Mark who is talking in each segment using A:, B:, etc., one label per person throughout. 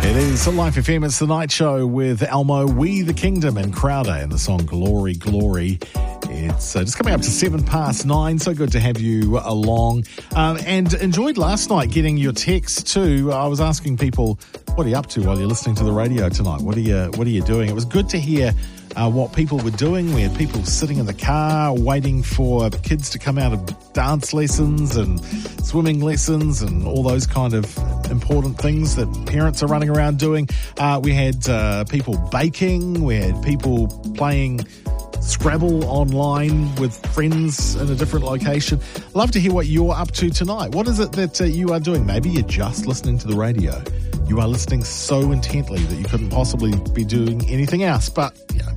A: It is Life FM. It's the night show with Elmo, We the Kingdom, and Crowder, and the song Glory, Glory. It's just coming up to 9:07. So good to have you along. And enjoyed last night getting your texts too. I was asking people, what are you up to while you're listening to the radio tonight? What are you doing? It was good to hear what people were doing. We had people sitting in the car waiting for kids to come out of dance lessons and swimming lessons and all those kind of important things that parents are running around doing. We had people baking. We had people playing Scrabble online with friends in a different location. Love to hear what you're up to tonight. What is it that you are doing? Maybe you're just listening to the radio. You are listening so intently that you couldn't possibly be doing anything else. But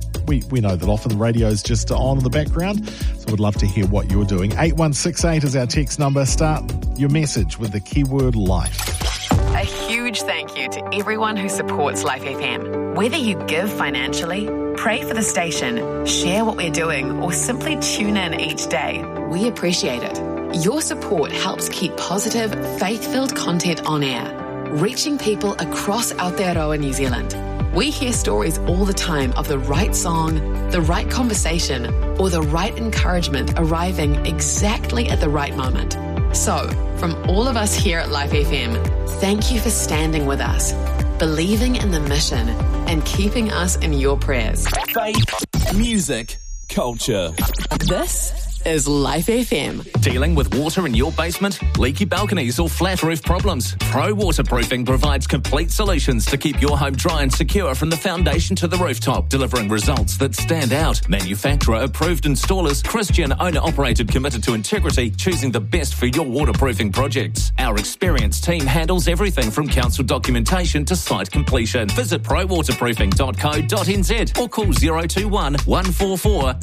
A: we know that often the radio is just on in the background. So we'd love to hear what you're doing. 8168 is our text number. Start your message with the keyword life.
B: A huge thank you to everyone who supports Life FM. Whether you give financially, pray for the station, share what we're doing, or simply tune in each day, we appreciate it. Your support helps keep positive, faith-filled content on air, reaching people across Aotearoa, New Zealand. We hear stories all the time of the right song, the right conversation, or the right encouragement arriving exactly at the right moment. So, from all of us here at Life FM, thank you for standing with us, believing in the mission, and keeping us in your prayers.
C: Faith, music, culture.
B: This is Life FM.
C: Dealing with water in your basement, leaky balconies, or flat roof problems? Pro Waterproofing provides complete solutions to keep your home dry and secure from the foundation to the rooftop, delivering results that stand out. Manufacturer-approved installers, Christian owner-operated, committed to integrity, choosing the best for your waterproofing projects. Our experienced team handles everything from council documentation to site completion. Visit prowaterproofing.co.nz or call 021 144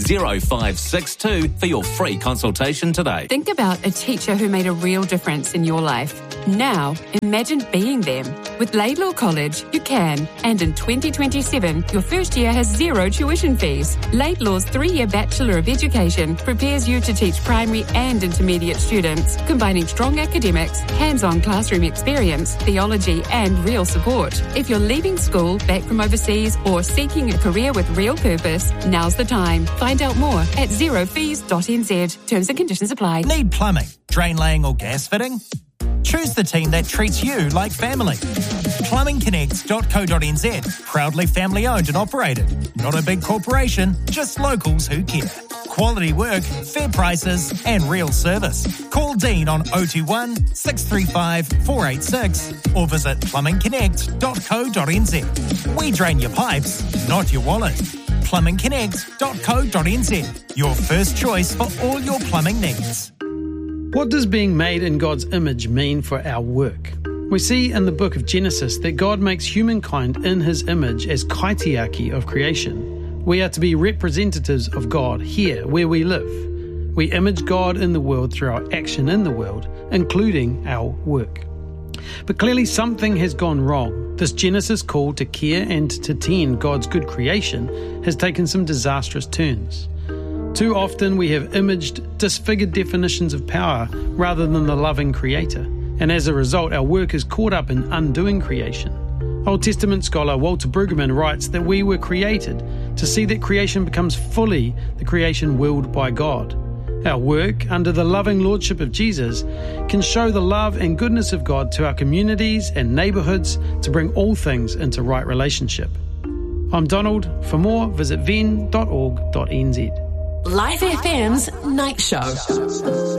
C: 0562 for your free consultation today.
D: Think about a teacher who made a real difference in your life. Now, imagine being them. With Laidlaw College, you can. And in 2027, your first year has zero tuition fees. Laidlaw's 3-year Bachelor of Education prepares you to teach primary and intermediate students, combining strong academics, hands-on classroom experience, theology, and real support. If you're leaving school, back from overseas, or seeking a career with real purpose, now's the time. Find out more at zerofees.nz. Terms and conditions apply.
E: Need plumbing, drain laying or gas fitting? Choose the team that treats you like family. Plumbingconnect.co.nz. Proudly family owned and operated. Not a big corporation, just locals who care. Quality work, fair prices and real service. Call Dean on 021 635 486 or visit plumbingconnect.co.nz. We drain your pipes, not your wallet. plumbingconnect.co.nz. Your first choice for all your plumbing needs.
F: What does being made in God's image mean for our work? We see in the book of Genesis that God makes humankind in his image as kaitiaki of creation. We are to be representatives of God here where we live. We image God in the world through our action in the world, including our work. But clearly something has gone wrong. This Genesis call to care and to tend God's good creation has taken some disastrous turns. Too often we have imaged disfigured definitions of power rather than the loving Creator, and as a result our work is caught up in undoing creation. Old Testament scholar Walter Brueggemann writes that we were created to see that creation becomes fully the creation willed by God. Our work, under the loving lordship of Jesus, can show the love and goodness of God to our communities and neighbourhoods to bring all things into right relationship. I'm Donald. For more, visit ven.org.nz.
B: Life FM's Night Show.